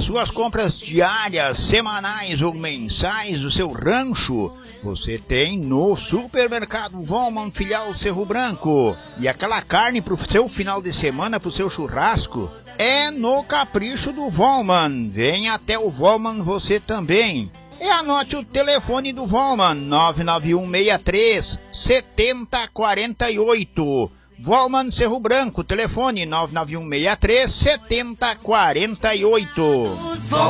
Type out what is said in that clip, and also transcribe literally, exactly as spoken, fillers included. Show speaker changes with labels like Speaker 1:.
Speaker 1: As suas compras diárias, semanais ou mensais do seu rancho, você tem no Supermercado Volman Filial Cerro Branco. E aquela carne pro seu final de semana, pro seu churrasco, é no Capricho do Volman. Venha até o Volman você também. E anote o telefone do Volman, nove nove um seis três sete zero quatro oito. Volman Cerro Branco, telefone nove nove um seis três sete zero quatro oito.